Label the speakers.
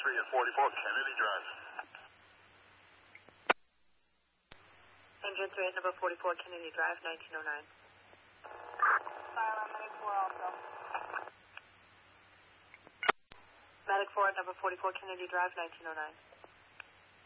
Speaker 1: 3 at 44 Kennedy Drive.
Speaker 2: Engine 3 at number 44 Kennedy Drive, 1909.
Speaker 3: Medic 4 also.
Speaker 2: Medic 4 at number 44 Kennedy Drive, 1909.